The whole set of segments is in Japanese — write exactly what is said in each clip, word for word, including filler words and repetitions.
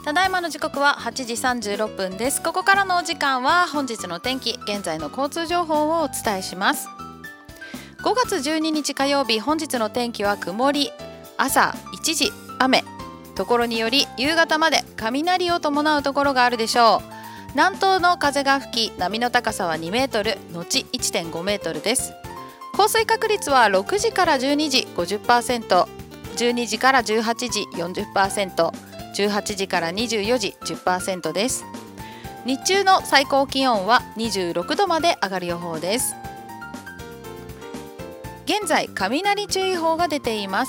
ただいまの時刻ははちじさんじゅうろっぷんです。ここからのお時間は本日の天気、現在の交通情報をお伝えします。ごがつじゅうににち火曜日、本日の天気は曇り、朝いちじ雨、ところにより夕方まで雷を伴うところがあるでしょう。南東の風が吹き、波の高さはにメートル、後 いってんごメートルです。降水確率はろくじからじゅうにじ ごじゅっパーセント、じゅうにじからじゅうはちじ よんじゅっパーセント、じゅうはちじからにじゅうよじ じゅっパーセント です。日中の最高気温はにじゅうろくどまで上がる予報です。現在雷注意報が出ています。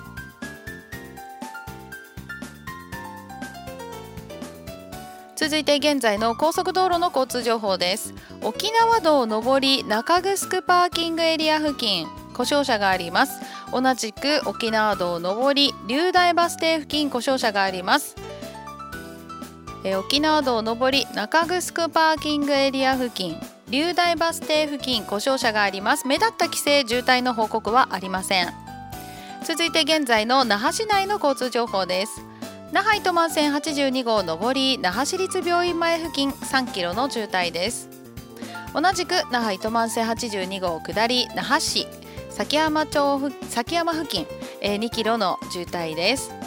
続いて現在の高速道路の交通情報です。沖縄道上り中城パーキングエリア付近、故障車があります。同じく沖縄道上り竜大バス停付近、故障車があります。え沖縄道上り中城パーキングエリア付近、竜大バス停付近、故障車があります。目立った規制渋滞の報告はありません。続いて現在の那覇市内の交通情報です。那覇糸満線はちじゅうにごう上り那覇市立病院前付近さんキロの渋滞です。同じく那覇糸満線はちじゅうにごう下り那覇市崎山町崎山付近にキロの渋滞です。